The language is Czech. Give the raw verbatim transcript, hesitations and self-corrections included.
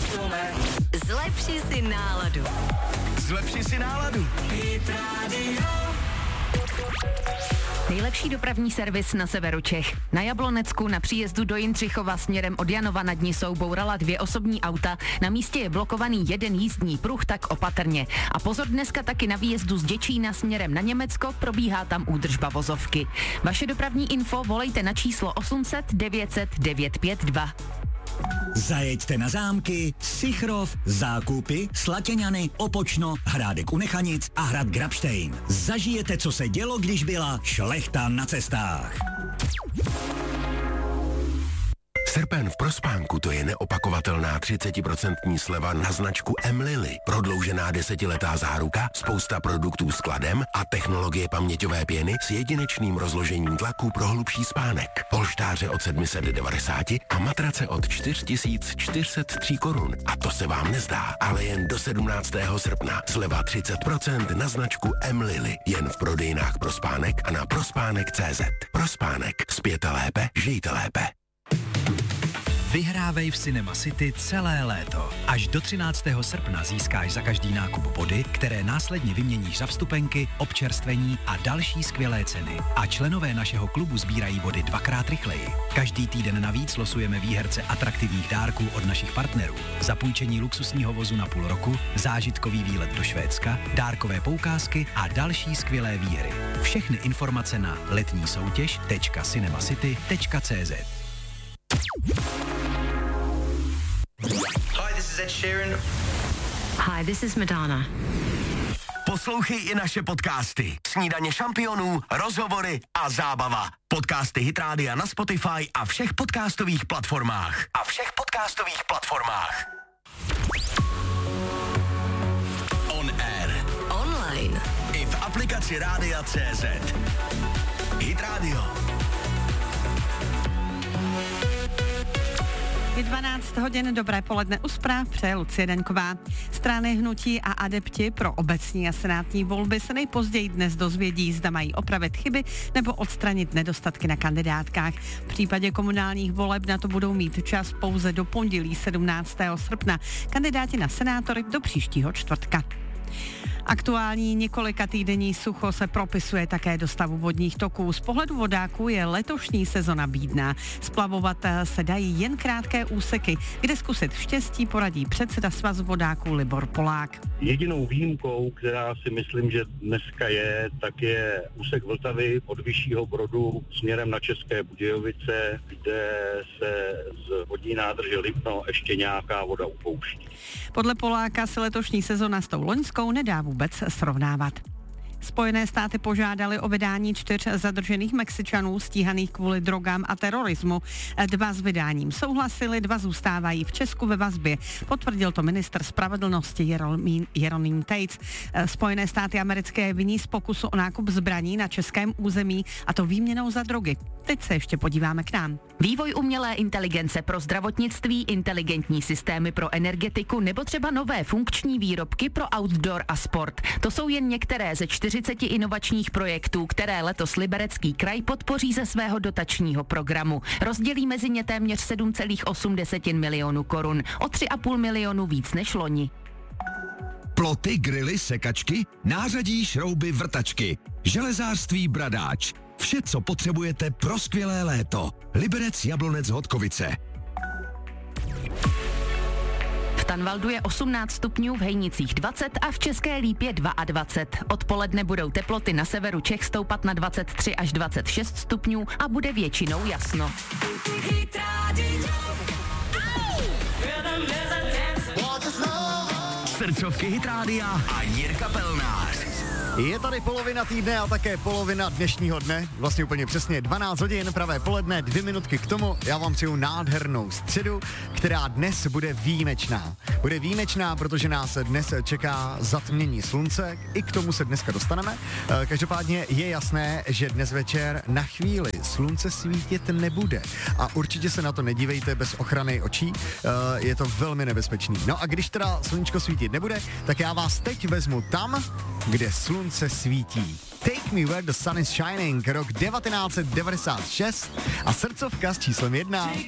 Zlepši si náladu. Zlepši si náladu. Hit Radio. Nejlepší dopravní servis na severu Čech. Na Jablonecku na příjezdu do Jindřichova směrem od Janova nad Nisou bourala dvě osobní auta. Na místě je blokovaný jeden jízdní pruh, tak opatrně. A pozor, dneska taky na výjezdu z Děčína směrem na Německo, probíhá tam údržba vozovky. Vaše dopravní info volejte na číslo osm set devět set devět pět dva. Zajeďte na zámky, Sichrov, Zákupy, Slatěňany, Opočno, Hrádek u Nechanic a hrad Grabštejn. Zažijete, co se dělo, když byla šlechta na cestách. Srpen v Prospánku, to je neopakovatelná třicetiprocentní sleva na značku M-Lily. Prodloužená desetiletá záruka, spousta produktů s kladem a technologie paměťové pěny s jedinečným rozložením tlaku pro hlubší spánek. Polštáře od sedm set devadesát a matrace od čtyři tisíce čtyři sta tři korun. A to se vám nezdá, ale jen do sedmnáctého srpna. Sleva třicet procent na značku M-Lily. Jen v prodejnách Prospánek a na prospánek tečka cé zet. Prospánek. Spěte lépe, žijte lépe. Vyhrávej v Cinema City celé léto. Až do třináctého srpna získáš za každý nákup body, které následně vyměníš za vstupenky, občerstvení a další skvělé ceny. A členové našeho klubu sbírají body dvakrát rychleji. Každý týden navíc losujeme výherce atraktivních dárků od našich partnerů. Zapůjčení luxusního vozu na půl roku, zážitkový výlet do Švédska, dárkové poukázky a další skvělé výhry. Všechny informace na letní soutěž tečka cinemacity tečka cé zet. Hi, this is Ed Sheeran. Hi, this is Madonna. Poslouchej i naše podcasty. Snídaně šampionů, rozhovory a zábava. Podcasty Hit Rádia na Spotify a všech podcastových platformách. A všech podcastových platformách. On air. Online. I v aplikaci Rádia tečka cé zet. Hit Radio. Je dvanáct hodin, dobré poledne u zpráv, přeje Lucie Daňková. Strany, hnutí a adepti pro obecní a senátní volby se nejpozději dnes dozvědí, zda mají opravit chyby nebo odstranit nedostatky na kandidátkách. V případě komunálních voleb na to budou mít čas pouze do pondělí sedmnáctého srpna. Kandidáti na senátory do příštího čtvrtka. Aktuální několika týdenní sucho se propisuje také do stavu vodních toků. Z pohledu vodáků je letošní sezona bídná. Splavovat se dají jen krátké úseky, kde zkusit štěstí poradí předseda Svazu vodáků Libor Polák. Jedinou výjimkou, která si myslím, že dneska je, tak je úsek Vltavy od Vyššího Brodu směrem na České Budějovice, kde se z vodní nádrže Lipno ještě nějaká voda upouští. Podle Poláka se letošní sezona s tou loňskou nedá vůbec srovnávat. Spojené státy požádali o vydání čtyř zadržených Mexičanů stíhaných kvůli drogám a terorismu. Dva s vydáním souhlasili, dva zůstávají v Česku ve vazbě. Potvrdil to ministr spravedlnosti Jeroným, Jeroným Tejc. Spojené státy americké viní z pokusu o nákup zbraní na českém území, a to výměnou za drogy. Teď se ještě podíváme k nám. Vývoj umělé inteligence pro zdravotnictví, inteligentní systémy pro energetiku nebo třeba nové funkční výrobky pro outdoor a sport. To jsou jen některé ze čtyřiceti inovačních projektů, které letos Liberecký kraj podpoří ze svého dotačního programu. Rozdělí mezi ně téměř sedm celá osm milionů korun, o tři a půl milionu víc než loni. Ploty, grily, sekačky, nářadí, šrouby, vrtačky, železářství Bradáč. Vše, co potřebujete pro skvělé léto. Liberec, Jablonec, Hodkovice. V Tanvaldu je osmnáct stupňů, v Hejnicích dvacet a v České Lípě dvacet dva. Odpoledne budou teploty na severu Čech stoupat na dvacet tři až dvacet šest stupňů a bude většinou jasno. Srdcovky Hit Rádia a Jirka Pelnář. Je tady polovina týdne a také polovina dnešního dne, vlastně úplně přesně dvanáct hodin, pravé poledne, dvě minutky k tomu. Já vám přeju nádhernou středu, která dnes bude výjimečná. Bude výjimečná, protože nás dnes čeká zatmění slunce, i k tomu se dneska dostaneme. Každopádně je jasné, že dnes večer na chvíli slunce svítit nebude a určitě se na to nedívejte bez ochrany očí, je to velmi nebezpečný. No a když teda sluníčko svítit nebude, tak já vás teď vezmu tam, kde slunce svítí. Take Me Where the Sun is Shining, rok devatenáct set devadesát šest a srdcovka s číslem jedna.